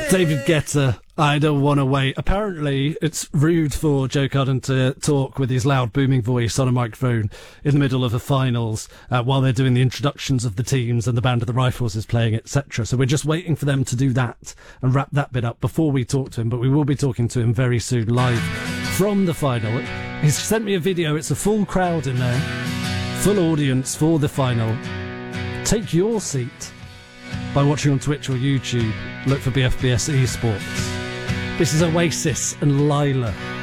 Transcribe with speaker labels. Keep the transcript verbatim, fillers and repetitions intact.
Speaker 1: David Guetta, I Don't Wanna Wait. Apparently, it's rude for Joe Cudden to talk with his loud, booming voice on a microphone in the middle of a finals uh, while they're doing the introductions of the teams and the Band of the Rifles is playing, et cetera. So we're just waiting for them to do that and wrap that bit up before we talk to him. But we will be talking to him very soon, live from the final. He's sent me a video. It's a full crowd in there, full audience for the final. Take your seat by watching on Twitch or YouTube. Look for B F B S Esports. This is Oasis and Lila.